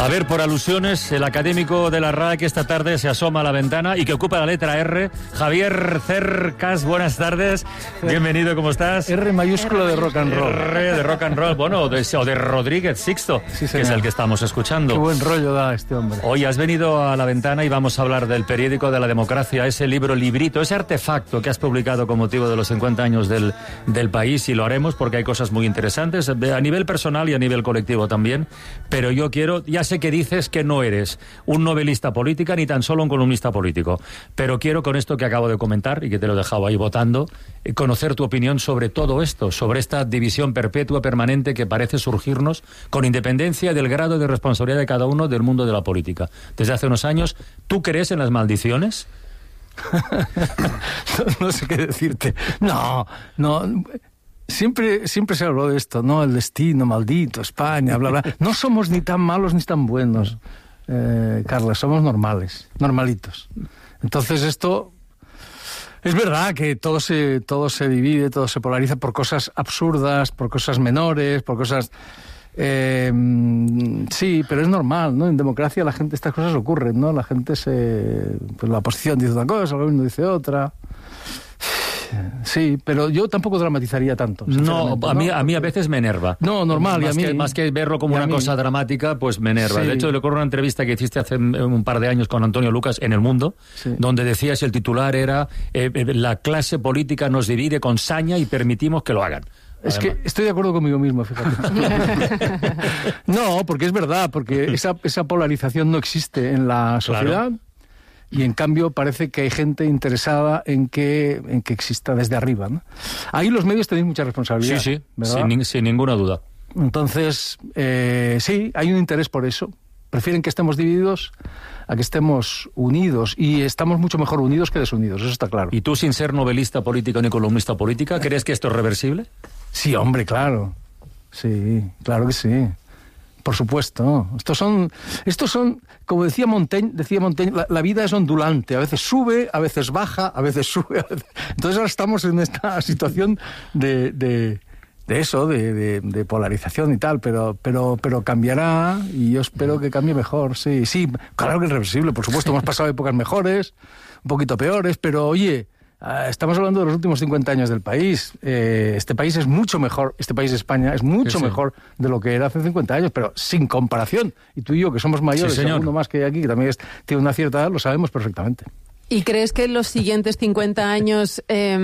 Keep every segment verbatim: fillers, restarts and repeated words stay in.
A ver, por alusiones, el académico de la R A E que esta tarde se asoma a la ventana y que ocupa la letra R, Javier Cercas, buenas tardes, bienvenido, ¿cómo estás? R mayúsculo de rock and roll. R de rock and roll, bueno, o de, o de Rodríguez Sixto, sí, que es el que estamos escuchando. Qué buen rollo da este hombre. Hoy has venido a la ventana y vamos a hablar del periódico de la democracia, ese libro librito, ese artefacto que has publicado con motivo de los cincuenta años del, del país, y lo haremos porque hay cosas muy interesantes a nivel personal y a nivel colectivo también, pero yo quiero, ya sé que dices que no eres un novelista política ni tan solo un columnista político, pero quiero con esto que acabo de comentar y que te lo he dejado ahí votando, eh, conocer tu opinión sobre todo esto, sobre esta división perpetua, permanente que parece surgirnos con independencia del grado de responsabilidad de cada uno del mundo de la política. Desde hace unos años, ¿tú crees en las maldiciones? no, no sé qué decirte. No, no... Siempre, siempre se habló de esto, ¿no? El destino, maldito, España, bla, bla. No somos ni tan malos ni tan buenos, eh, Carla, somos normales, normalitos. Entonces esto... Es verdad que todo se, todo se divide, todo se polariza por cosas absurdas, por cosas menores, por cosas... Eh, sí, pero es normal, ¿no? En democracia la gente, estas cosas ocurren, ¿no? La gente se... Pues la oposición dice una cosa, el gobierno dice otra... Sí, pero yo tampoco dramatizaría tanto. No, a mí, ¿no? a mí a veces me enerva. No, normal. Más, y a mí, que, más que verlo como una cosa dramática, pues me enerva. Sí. De hecho, le ocurre una entrevista que hiciste hace un par de años con Antonio Lucas en El Mundo, sí, donde decías, el titular era eh, la clase política nos divide con saña y permitimos que lo hagan. Es Además. que estoy de acuerdo conmigo mismo, fíjate. No, porque es verdad, porque esa, esa polarización no existe en la sociedad. Claro. Y en cambio parece que hay gente interesada en que, en que exista desde arriba, ¿no? Ahí los medios tenéis mucha responsabilidad. Sí, sí, sin, sin ninguna duda. Entonces, eh, sí, hay un interés por eso. Prefieren que estemos divididos a que estemos unidos. Y estamos mucho mejor unidos que desunidos, eso está claro. ¿Y tú, sin ser novelista político ni columnista política, crees que esto es reversible? Sí, hombre, claro. Sí, claro que sí. Por supuesto. Estos son, estos son, como decía Montaigne, decía Montaigne, la, la vida es ondulante. A veces sube, a veces baja, a veces sube. A veces... Entonces ahora estamos en esta situación de, de, de eso, de, de, de polarización y tal, pero, pero, pero cambiará y yo espero que cambie mejor. Sí, sí, claro que es reversible, por supuesto. Hemos pasado épocas mejores, un poquito peores, pero oye... Uh, estamos hablando de los últimos cincuenta años del país. Eh, este país es mucho mejor, este país de España es mucho sí, sí. mejor de lo que era hace cincuenta años, pero sin comparación. Y tú y yo, que somos mayores, sí, alguno más que hay aquí, que también es, tiene una cierta edad, lo sabemos perfectamente. ¿Y crees que los siguientes cincuenta años eh,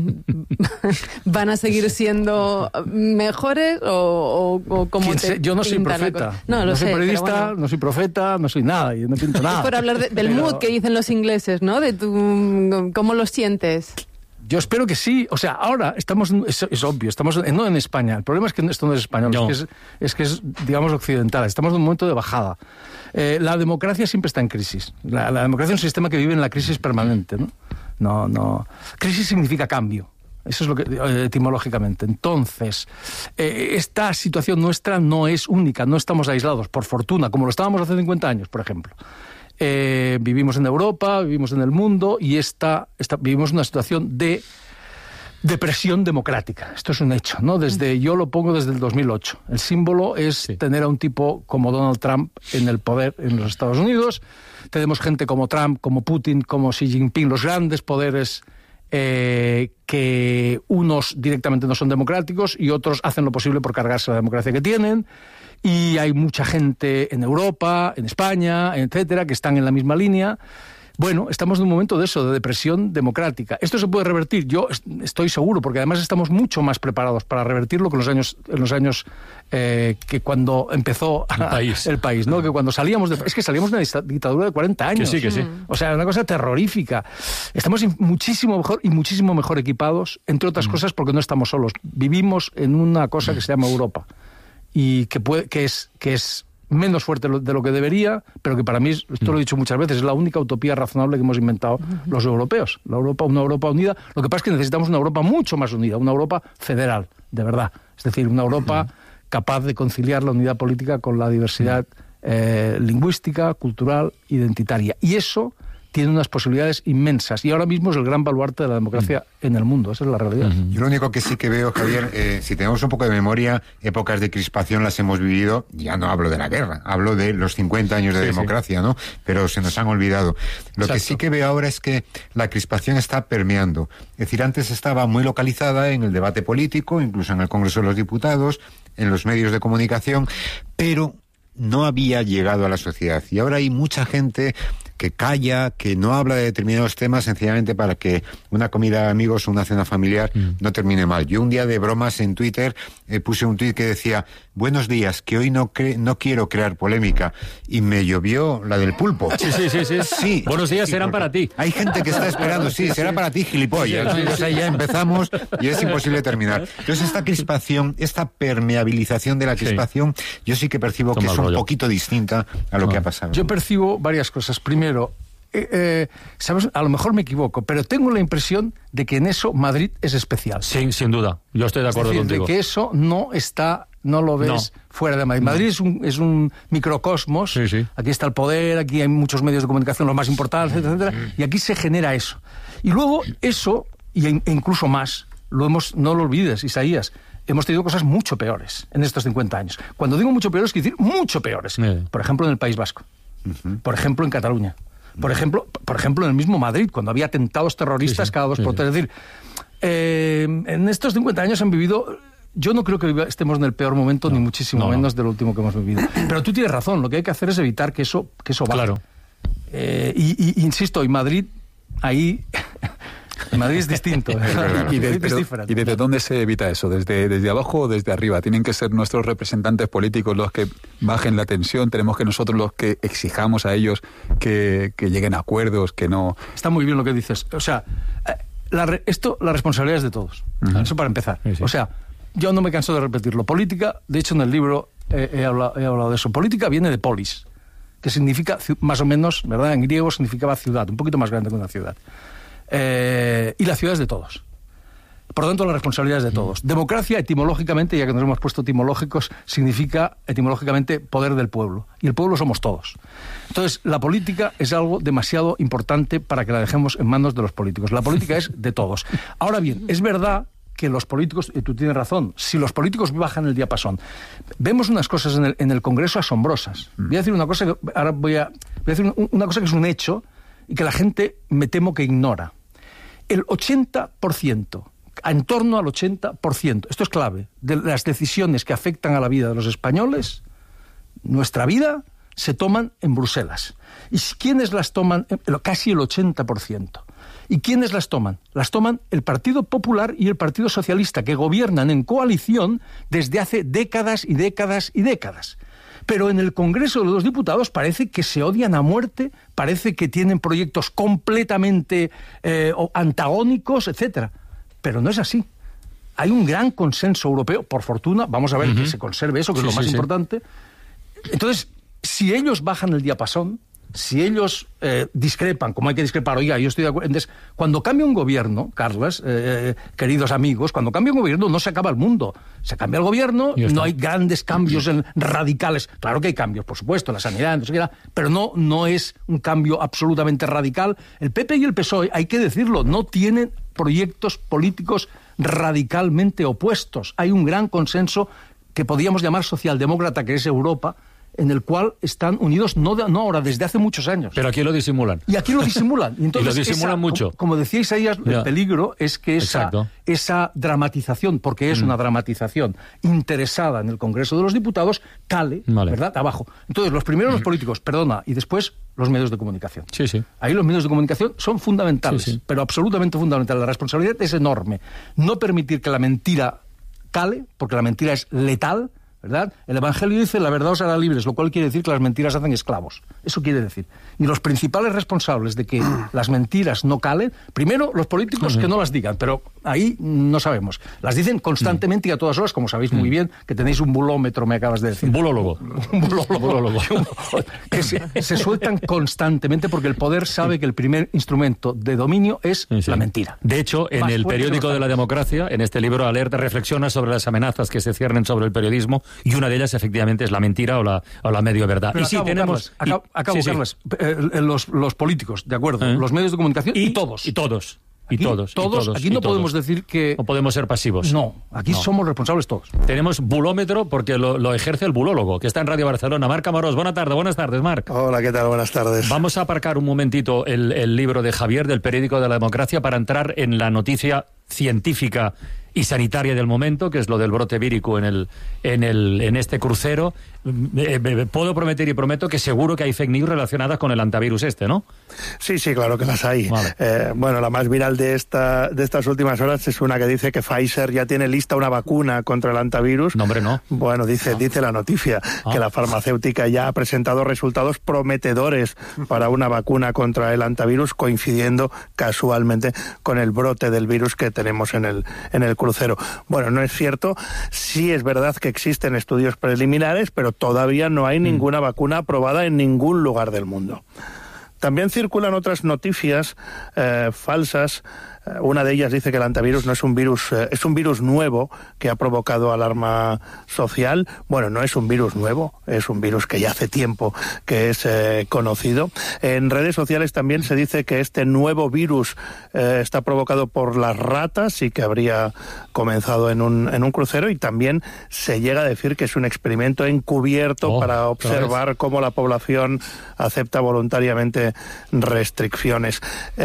van a seguir siendo mejores o, o, o como te Yo no soy profeta. No, lo no soy sé, periodista, bueno. no soy profeta, no soy nada, yo no pinto nada. Es por hablar de, del pero... mood que dicen los ingleses, ¿no? De tu, cómo lo sientes. Yo espero que sí. O sea, ahora estamos... Es, es obvio, estamos en, no en España. El problema es que esto no es español, no. es, que es, es que es, digamos, occidental. Estamos en un momento de bajada. Eh, la democracia siempre está en crisis. La, la democracia es un sistema que vive en la crisis permanente, ¿no? No, no. Crisis significa cambio. Eso es lo que, eh, etimológicamente. Entonces, eh, esta situación nuestra no es única, no estamos aislados, por fortuna, como lo estábamos hace cincuenta años, por ejemplo. Eh, vivimos en Europa, vivimos en el mundo y esta, esta, vivimos una situación de depresión democrática. Esto es un hecho, ¿no? Desde, yo lo pongo desde el dos mil ocho. El símbolo es sí. tener a un tipo como Donald Trump en el poder en los Estados Unidos. Tenemos gente como Trump, como Putin, como Xi Jinping, los grandes poderes eh, que unos directamente no son democráticos y otros hacen lo posible por cargarse la democracia que tienen. Y hay mucha gente en Europa, en España, etcétera, que están en la misma línea. Bueno, estamos en un momento de eso, de depresión democrática. ¿Esto se puede revertir? Yo estoy seguro, porque además estamos mucho más preparados para revertirlo que en los años, en los años eh, que cuando empezó el país, el país, ¿no? Que cuando salíamos de... Es que salíamos de una dictadura de cuarenta años. Que sí, que sí. O sea, una cosa terrorífica. Estamos muchísimo mejor y muchísimo mejor equipados, entre otras mm. cosas porque no estamos solos. Vivimos en una cosa que se llama Europa. Y que, puede, que, es, que es menos fuerte de lo que debería, pero que para mí, esto lo he dicho muchas veces, es la única utopía razonable que hemos inventado los europeos. La Europa, una Europa unida. Lo que pasa es que necesitamos una Europa mucho más unida, una Europa federal, de verdad. Es decir, una Europa capaz de conciliar la unidad política con la diversidad eh, lingüística, cultural, identitaria. Y eso tiene unas posibilidades inmensas y ahora mismo es el gran baluarte de la democracia mm. en el mundo. Esa es la realidad. Mm-hmm. Yo lo único que sí que veo, Javier, eh, si tenemos un poco de memoria, épocas de crispación las hemos vivido, ya no hablo de la guerra, hablo de los cincuenta años de sí, democracia, sí. ¿no? Pero se nos han olvidado. Lo Exacto. que sí que veo ahora es que la crispación está permeando. Es decir, antes estaba muy localizada en el debate político, incluso en el Congreso de los Diputados, en los medios de comunicación, pero no había llegado a la sociedad. Y ahora hay mucha gente que calla, que no habla de determinados temas sencillamente para que una comida de amigos o una cena familiar mm. no termine mal. Yo un día de bromas en Twitter eh, puse un tuit que decía: buenos días, que hoy no cre- no quiero crear polémica, y me llovió la del pulpo. Sí, sí, sí. sí. sí buenos días sí, serán para ti. Hay gente que está esperando, sí, será para ti, gilipollas. Sí, sí, sí. O sea, ya empezamos y es imposible terminar. Entonces esta crispación, esta permeabilización de la crispación, sí. yo sí que percibo Toma que es un rollo. poquito distinta a lo no. que ha pasado. Yo percibo varias cosas. Primero, Eh, eh, ¿sabes? A lo mejor me equivoco, pero tengo la impresión de que en eso Madrid es especial. Sí, sin duda. Yo estoy de acuerdo es decir, contigo. De que eso no está, no lo ves no. fuera de Madrid. No. Madrid es un, es un microcosmos. Sí, sí. Aquí está el poder, aquí hay muchos medios de comunicación, los más importantes, etcétera, etcétera, y aquí se genera eso. Y luego eso, y e incluso más, lo hemos, no lo olvides, Isaías, hemos tenido cosas mucho peores en estos cincuenta años. Cuando digo mucho peores, quiero decir mucho peores. Sí. Por ejemplo, en el País Vasco. Uh-huh. Por ejemplo, en Cataluña. Por ejemplo, por ejemplo, en el mismo Madrid, cuando había atentados terroristas sí, sí, cada dos sí, por tres. Sí. Es decir, eh, en estos cincuenta años han vivido... Yo no creo que estemos en el peor momento, no, ni muchísimo no, menos no. del último que hemos vivido. Pero tú tienes razón, lo que hay que hacer es evitar que eso, que eso baje. Claro. Eh, y, y, insisto, y Madrid, ahí... Madrid es distinto. ¿eh? ¿Y, de, pero, ¿Y desde dónde se evita eso? ¿Desde, ¿Desde abajo o desde arriba? ¿Tienen que ser nuestros representantes políticos los que bajen la tensión? ¿Tenemos que nosotros los que exijamos a ellos que, que lleguen a acuerdos, que no...? Está muy bien lo que dices. O sea, la, esto, la responsabilidad es de todos. Uh-huh. Eso para empezar. Sí, sí. O sea, yo no me canso de repetirlo. Política, de hecho en el libro eh, he, hablado, he hablado de eso. Política viene de polis, que significa, más o menos, ¿verdad? En griego significaba ciudad, un poquito más grande que una ciudad. Eh, y la ciudad es de todos. Por lo tanto, la responsabilidad es de todos. Democracia, etimológicamente, ya que nos hemos puesto etimológicos, significa etimológicamente poder del pueblo. Y el pueblo somos todos. Entonces, la política es algo demasiado importante para que la dejemos en manos de los políticos. La política es de todos. Ahora bien, es verdad que los políticos, y tú tienes razón, si los políticos bajan el diapasón, vemos unas cosas en el, en el Congreso asombrosas. Voy a decir una cosa que, ahora voy a, voy a decir una cosa que es un hecho y que la gente me temo que ignora. El ochenta por ciento, en torno al ochenta por ciento, esto es clave, de las decisiones que afectan a la vida de los españoles, nuestra vida, se toman en Bruselas. ¿Y quiénes las toman? Casi el ochenta por ciento. ¿Y quiénes las toman? Las toman el Partido Popular y el Partido Socialista, que gobiernan en coalición desde hace décadas y décadas y décadas. Pero en el Congreso de los Diputados parece que se odian a muerte, parece que tienen proyectos completamente eh, antagónicos, etcétera. Pero no es así. Hay un gran consenso europeo, por fortuna, vamos a ver uh-huh. que se conserve eso, que sí, es lo más sí, importante. Sí. Entonces, si ellos bajan el diapasón, si ellos eh, discrepan, como hay que discrepar, oiga, yo estoy de acuerdo. Entonces, cuando cambia un gobierno, Carles, eh, queridos amigos, cuando cambia un gobierno no se acaba el mundo. Se cambia el gobierno, no hay grandes cambios en, radicales. Claro que hay cambios, por supuesto, la sanidad, no sé qué, pero no, no es un cambio absolutamente radical. El P P y el P S O E, hay que decirlo, no tienen proyectos políticos radicalmente opuestos. Hay un gran consenso que podríamos llamar socialdemócrata, que es Europa, en el cual están unidos, no, de, no ahora, desde hace muchos años. Pero aquí lo disimulan. Y aquí lo disimulan. Y, entonces, y lo disimulan esa, mucho. Como, como decía Isaías, yeah. el peligro es que esa, esa dramatización, porque es mm. una dramatización interesada en el Congreso de los Diputados, cale, vale. ¿verdad?, abajo. Entonces, los primeros los políticos, perdona, y después los medios de comunicación. Sí, sí. Ahí los medios de comunicación son fundamentales, sí, sí. pero absolutamente fundamentales. La responsabilidad es enorme. No permitir que la mentira cale, porque la mentira es letal, ¿verdad? El Evangelio dice, la verdad os hará libres, lo cual quiere decir que las mentiras hacen esclavos. Eso quiere decir. Y los principales responsables de que las mentiras no calen, primero, los políticos que no las digan, pero ahí no sabemos. Las dicen constantemente y a todas horas, como sabéis muy bien, que tenéis un bulómetro, me acabas de decir. Un bulólogo. Un bulólogo. bulólogo. que se, se sueltan constantemente porque el poder sabe que el primer instrumento de dominio es sí, sí. la mentira. De hecho, en Más el periódico de la democracia, en este libro, Alerta reflexiona sobre las amenazas que se ciernen sobre el periodismo y una de ellas efectivamente es la mentira o la, o la medio verdad. Pero y acabo, sí, tenemos... Carles, acabo, acabo, sí, Carles. Sí. Eh, los, los políticos, de acuerdo, ¿Eh? los medios de comunicación y, y todos. Y todos. Aquí, y todos, todos, y todos. Aquí no y todos. podemos decir que... No podemos ser pasivos. No, aquí no. somos responsables todos. Tenemos bulómetro porque lo, lo ejerce el bulólogo, que está en Radio Barcelona. Marc Amorós, buenas tardes, buenas tardes, Marc. Hola, ¿qué tal? Buenas tardes. Vamos a aparcar un momentito el, el libro de Javier, del periódico de la democracia, para entrar en la noticia científica y sanitaria del momento, que es lo del brote vírico en el en el en este crucero. Eh, eh, puedo prometer y prometo que seguro que hay fake news relacionadas con el antivirus este, ¿no? Sí, sí, claro que las hay. Vale. Eh, bueno, la más viral de esta de estas últimas horas es una que dice que Pfizer ya tiene lista una vacuna contra el antivirus. No, hombre, no. Bueno, dice ah. dice la noticia ah. que la farmacéutica ya ha presentado resultados prometedores para una vacuna contra el antivirus, coincidiendo casualmente con el brote del virus que tenemos en el en el crucero. Bueno, no es cierto. Sí es verdad que existen estudios preliminares, pero todavía no hay ninguna vacuna aprobada en ningún lugar del mundo. También circulan otras noticias eh, falsas. Una de ellas dice que el antivirus no es un virus, eh, es un virus nuevo que ha provocado alarma social. Bueno, no es un virus nuevo, es un virus que ya hace tiempo que es eh, conocido. En redes sociales también se dice que este nuevo virus eh, está provocado por las ratas y que habría comenzado en un, en un crucero, y también se llega a decir que es un experimento encubierto oh, para observar cómo la población acepta voluntariamente restricciones.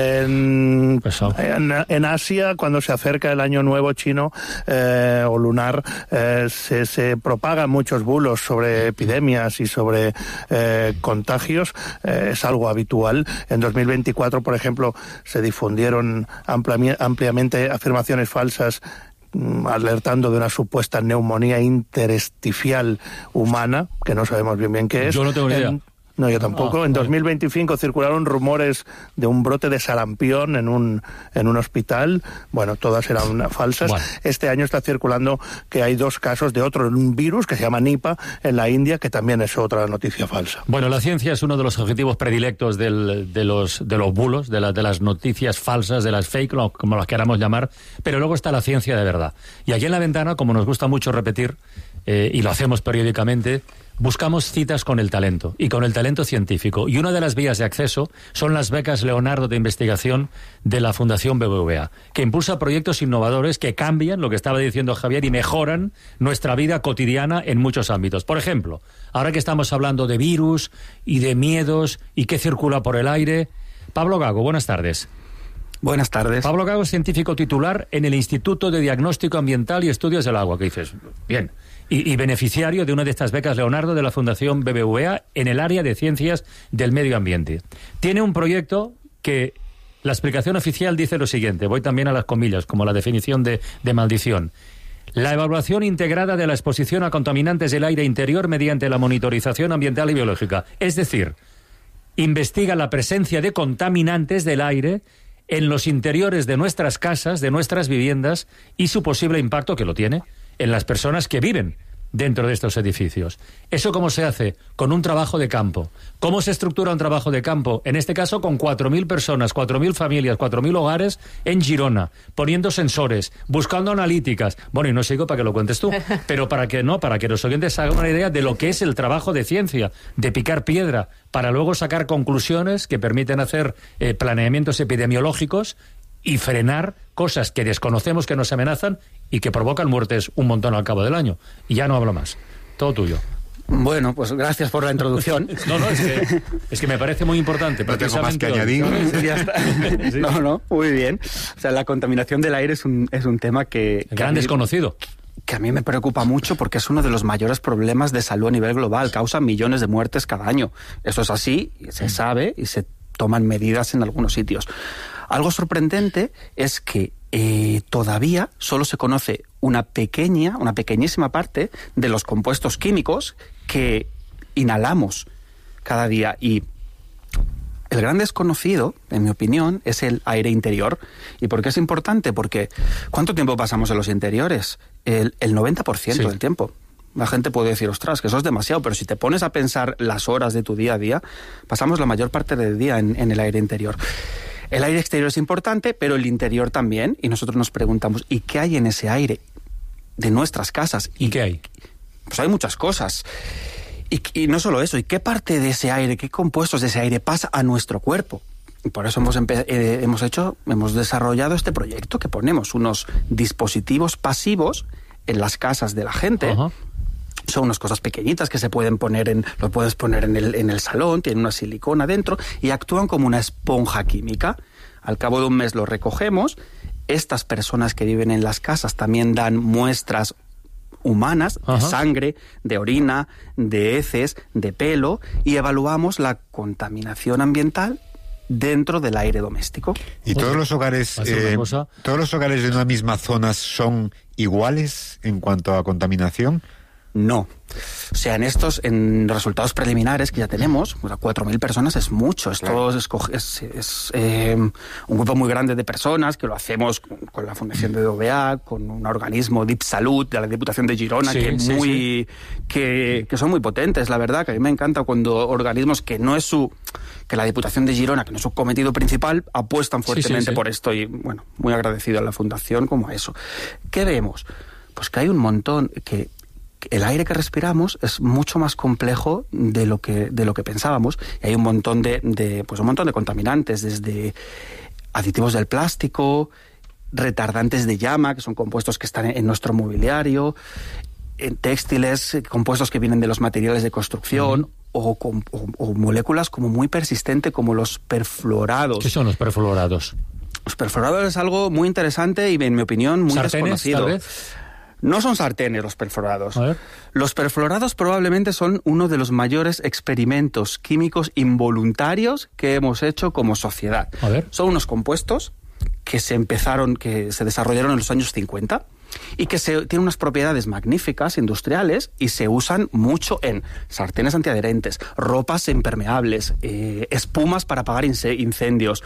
En, en En Asia, cuando se acerca el año nuevo chino eh, o lunar, eh, se, se propagan muchos bulos sobre epidemias y sobre eh, contagios. Eh, es algo habitual. En dos mil veinticuatro, por ejemplo, se difundieron amplia, ampliamente afirmaciones falsas alertando de una supuesta neumonía intersticial humana, que no sabemos bien bien qué es. Yo no tengo ni idea. En, No, yo tampoco. Ah, en dos mil veinticinco circularon rumores de un brote de sarampión en un en un hospital. Bueno, todas eran falsas. Bueno. Este año está circulando que hay dos casos de otro un virus que se llama Nipah en la India, que también es otra noticia falsa. Bueno, la ciencia es uno de los objetivos predilectos del, de los de los bulos, de, la, de las noticias falsas, de las fake, como las queramos llamar, pero luego está la ciencia de verdad. Y aquí en La Ventana, como nos gusta mucho repetir, eh, y lo hacemos periódicamente, buscamos citas con el talento, y con el talento científico. Y una de las vías de acceso son las becas Leonardo de investigación de la Fundación B B V A, que impulsa proyectos innovadores que cambian, lo que estaba diciendo Javier, y mejoran nuestra vida cotidiana en muchos ámbitos. Por ejemplo, ahora que estamos hablando de virus y de miedos y qué circula por el aire, Pablo Gago, buenas tardes. Buenas tardes. Pablo Gago es científico titular en el Instituto de Diagnóstico Ambiental y Estudios del Agua. ¿Qué dices? Bien. Y, y beneficiario de una de estas becas Leonardo de la Fundación B B V A en el área de ciencias del medio ambiente. Tiene un proyecto que la explicación oficial dice lo siguiente, voy también a las comillas, como la definición de, de maldición. La evaluación integrada de la exposición a contaminantes del aire interior mediante la monitorización ambiental y biológica. Es decir, investiga la presencia de contaminantes del aire en los interiores de nuestras casas, de nuestras viviendas, y su posible impacto, que lo tiene, en las personas que viven dentro de estos edificios. ¿Eso cómo se hace? Con un trabajo de campo. ¿Cómo se estructura un trabajo de campo? En este caso con cuatro mil personas, cuatro mil familias, cuatro mil hogares en Girona, poniendo sensores, buscando analíticas. Bueno, y no sigo para que lo cuentes tú, pero para que no, para que los oyentes hagan una idea de lo que es el trabajo de ciencia, de picar piedra, para luego sacar conclusiones que permiten hacer eh, planeamientos epidemiológicos y frenar cosas que desconocemos, que nos amenazan y que provocan muertes un montón al cabo del año. Y ya no hablo más. Todo tuyo. Bueno, pues gracias por la introducción. No, no, es que, es que me parece muy importante. No tengo más que añadir. Ya está. Sí. No, no, muy bien. O sea, la contaminación del aire es un, es un tema que... que gran desconocido. Que a mí me preocupa mucho porque es uno de los mayores problemas de salud a nivel global. Causa millones de muertes cada año. Eso es así, se sabe y se toman medidas en algunos sitios. Algo sorprendente es que eh, todavía solo se conoce una pequeña, una pequeñísima parte de los compuestos químicos que inhalamos cada día. Y El gran desconocido, en mi opinión, es el aire interior. ¿Y por qué es importante? Porque ¿cuánto tiempo pasamos en los interiores? El, el noventa por ciento sí. del tiempo. La gente puede decir, ostras, que eso es demasiado, pero si te pones a pensar las horas de tu día a día, pasamos la mayor parte del día en, en el aire interior. El aire exterior es importante, pero el interior también, y nosotros nos preguntamos, ¿y qué hay en ese aire de nuestras casas? ¿Y qué hay? Pues hay muchas cosas. Y, y no solo eso, ¿y qué parte de ese aire, qué compuestos de ese aire pasa a nuestro cuerpo? Y por eso hemos, eh, hemos hecho, hemos desarrollado este proyecto que ponemos unos dispositivos pasivos en las casas de la gente. Uh-huh. Son unas cosas pequeñitas que se pueden poner en, lo puedes poner en el, en el salón, tienen una silicona dentro y actúan como una esponja química. Al cabo de un mes lo recogemos. Estas personas que viven en las casas también dan muestras humanas, de sangre, de orina, de heces, de pelo, y evaluamos la contaminación ambiental dentro del aire doméstico. ¿Y todos los hogares, eh, todos los hogares de una misma zona son iguales en cuanto a contaminación? No. O sea, en estos, en resultados preliminares que ya tenemos, pues a cuatro mil personas es mucho. Esto claro. es, es, es eh, un grupo muy grande de personas que lo hacemos con, con la Fundación de D O B A, con un organismo DipSalud de la Diputación de Girona, sí, que, sí, muy, sí. Que, que son muy potentes, la verdad, que a mí me encanta cuando organismos que no es su... que la Diputación de Girona, que no es su cometido principal, apuestan fuertemente sí, sí, sí. por esto y, bueno, muy agradecido a la Fundación como a eso. ¿Qué vemos? Pues que hay un montón que... el aire que respiramos es mucho más complejo de lo que de lo que pensábamos y hay un montón de, de pues un montón de contaminantes, desde aditivos del plástico, retardantes de llama, que son compuestos que están en nuestro mobiliario, en textiles, compuestos que vienen de los materiales de construcción, uh-huh. o, o, o moléculas como muy persistentes como los perfluorados. ¿Qué son los perfluorados? Los perfluorados es algo muy interesante y, en mi opinión, muy ¿Sartenes, desconocido. Tal vez? No son sartenes los perfluorados. Los perfluorados probablemente son uno de los mayores experimentos químicos involuntarios que hemos hecho como sociedad. A ver. Son unos compuestos que se empezaron, que se desarrollaron en los años cincuenta y que se, tienen unas propiedades magníficas, industriales, y se usan mucho en sartenes antiadherentes, ropas impermeables, eh, espumas para apagar incendios,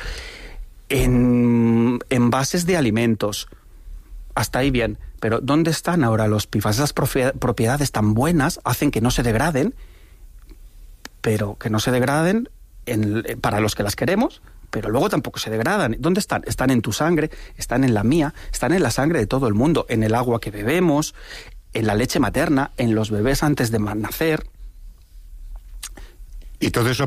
en envases de alimentos. Hasta ahí bien. Pero ¿dónde están ahora los P F A S? Esas propiedades tan buenas hacen que no se degraden, pero que no se degraden en, para los que las queremos, pero luego tampoco se degradan. ¿Dónde están? Están en tu sangre, están en la mía, están en la sangre de todo el mundo, en el agua que bebemos, en la leche materna, en los bebés antes de nacer. Y todo eso